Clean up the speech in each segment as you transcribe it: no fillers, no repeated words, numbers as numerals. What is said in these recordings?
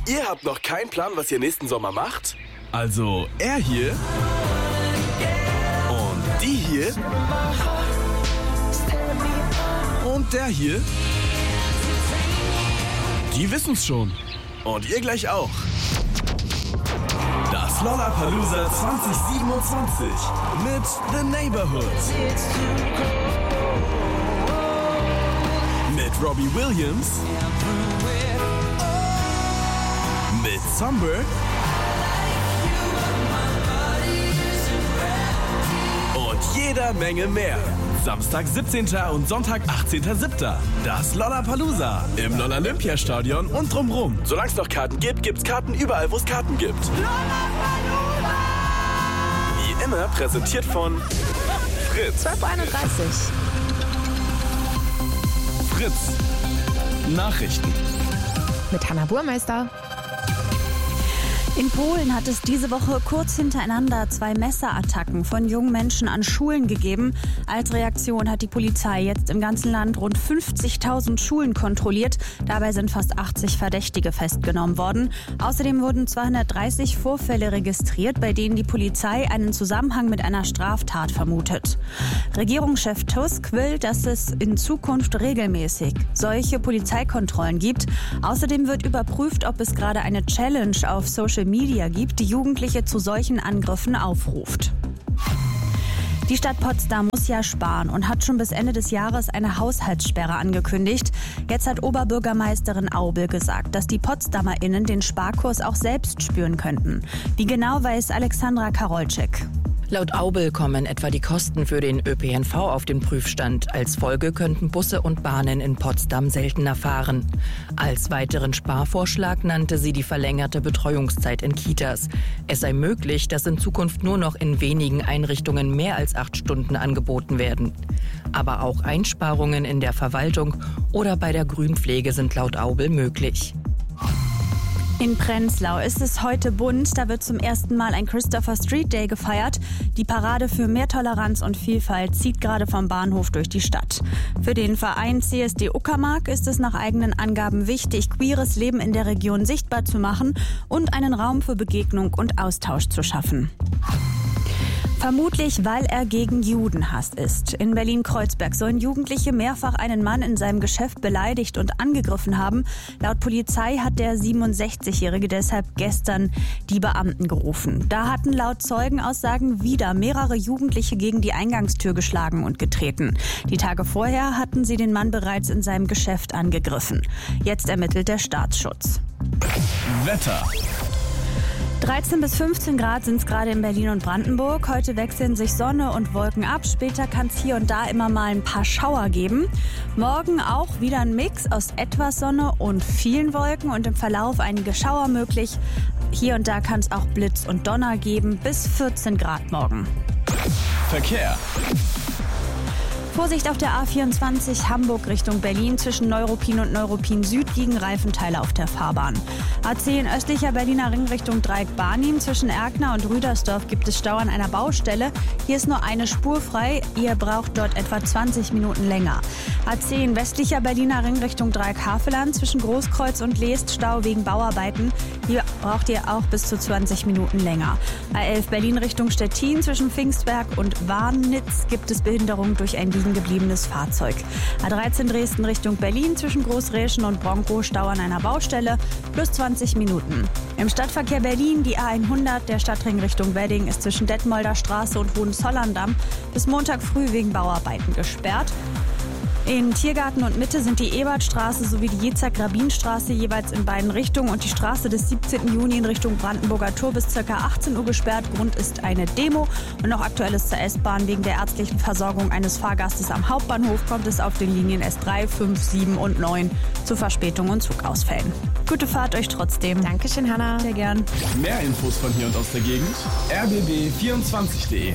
Ihr habt noch keinen Plan, was ihr nächsten Sommer macht? Also er hier und die hier und der hier, die wissen's schon. Und ihr gleich auch. Das Lollapalooza 2027 mit The Neighborhood. Mit Robbie Williams. Mit Sunburn. Und jeder Menge mehr. Samstag 17. und Sonntag 18.07. Das Lollapalooza im Lollapalooza-Stadion und drumrum. Solange es noch Karten gibt, gibt's Karten überall, wo es Karten gibt. Lollapalooza! Wie immer präsentiert von Fritz. 12.31 Uhr. Fritz. Nachrichten. Mit Hannah Burmeister. In Polen hat es diese Woche kurz hintereinander 2 Messerattacken von jungen Menschen an Schulen gegeben. Als Reaktion hat die Polizei jetzt im ganzen Land rund 50.000 Schulen kontrolliert. Dabei sind fast 80 Verdächtige festgenommen worden. Außerdem wurden 230 Vorfälle registriert, bei denen die Polizei einen Zusammenhang mit einer Straftat vermutet. Regierungschef Tusk will, dass es in Zukunft regelmäßig solche Polizeikontrollen gibt. Außerdem wird überprüft, ob es gerade eine Challenge auf Social Media gibt, die Jugendliche zu solchen Angriffen aufruft. Die Stadt Potsdam muss ja sparen und hat schon bis Ende des Jahres eine Haushaltssperre angekündigt. Jetzt hat Oberbürgermeisterin Aubel gesagt, dass die PotsdamerInnen den Sparkurs auch selbst spüren könnten. Wie genau, weiß Alexandra Karolczyk. Laut Aubel kommen etwa die Kosten für den ÖPNV auf den Prüfstand. Als Folge könnten Busse und Bahnen in Potsdam seltener fahren. Als weiteren Sparvorschlag nannte sie die verlängerte Betreuungszeit in Kitas. Es sei möglich, dass in Zukunft nur noch in wenigen Einrichtungen mehr als 8 Stunden angeboten werden. Aber auch Einsparungen in der Verwaltung oder bei der Grünpflege sind laut Aubel möglich. In Prenzlau ist es heute bunt. Da wird zum ersten Mal ein Christopher Street Day gefeiert. Die Parade für mehr Toleranz und Vielfalt zieht gerade vom Bahnhof durch die Stadt. Für den Verein CSD Uckermark ist es nach eigenen Angaben wichtig, queeres Leben in der Region sichtbar zu machen und einen Raum für Begegnung und Austausch zu schaffen. Vermutlich, weil er gegen Judenhass ist. In Berlin-Kreuzberg sollen Jugendliche mehrfach einen Mann in seinem Geschäft beleidigt und angegriffen haben. Laut Polizei hat der 67-Jährige deshalb gestern die Beamten gerufen. Da hatten laut Zeugenaussagen wieder mehrere Jugendliche gegen die Eingangstür geschlagen und getreten. Die Tage vorher hatten sie den Mann bereits in seinem Geschäft angegriffen. Jetzt ermittelt der Staatsschutz. Wetter. 13 bis 15 Grad sind es gerade in Berlin und Brandenburg. Heute wechseln sich Sonne und Wolken ab. Später kann es hier und da immer mal ein paar Schauer geben. Morgen auch wieder ein Mix aus etwas Sonne und vielen Wolken und im Verlauf einige Schauer möglich. Hier und da kann es auch Blitz und Donner geben. Bis 14 Grad morgen. Verkehr. Vorsicht auf der A24 Hamburg Richtung Berlin. Zwischen Neuruppin und Neuruppin Süd liegen Reifenteile auf der Fahrbahn. A10 östlicher Berliner Ring Richtung Dreieck Barnim. Zwischen Erkner und Rüdersdorf gibt es Stau an einer Baustelle. Hier ist nur eine Spur frei. Ihr braucht dort etwa 20 Minuten länger. A10 westlicher Berliner Ring Richtung Dreieck Havelland. Zwischen Großkreuz und Leest Stau wegen Bauarbeiten. Hier braucht ihr auch bis zu 20 Minuten länger. A11 Berlin Richtung Stettin. Zwischen Pfingstberg und Warnitz gibt es Behinderung durch ein gebliebenes Fahrzeug. A13 Dresden Richtung Berlin zwischen Großräschen und Bronkow Stau an einer Baustelle plus 20 Minuten. Im Stadtverkehr Berlin die A100, der Stadtring Richtung Wedding ist zwischen Detmolder Straße und Hohenzollern-Damm bis Montag früh wegen Bauarbeiten gesperrt. In Tiergarten und Mitte sind die Ebertstraße sowie die Jezak-Rabin-Straße jeweils in beiden Richtungen und die Straße des 17. Juni in Richtung Brandenburger Tor bis ca. 18 Uhr gesperrt. Grund ist eine Demo. Und noch Aktuelles zur S-Bahn. Wegen der ärztlichen Versorgung eines Fahrgastes am Hauptbahnhof kommt es auf den Linien S3, 5, 7 und 9 zu Verspätungen und Zugausfällen. Gute Fahrt euch trotzdem. Dankeschön, Hannah. Sehr gern. Mehr Infos von hier und aus der Gegend. rbb24.de.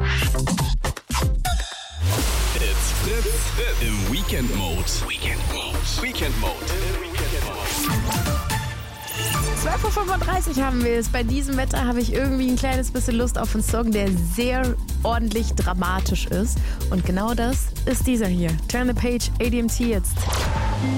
It's Fritz im Weekend Mode. 12.35 Uhr haben wir es. Bei diesem Wetter habe ich irgendwie ein kleines bisschen Lust auf einen Song, der sehr ordentlich dramatisch ist. Und genau das ist dieser hier. Turn the Page, ADMT jetzt.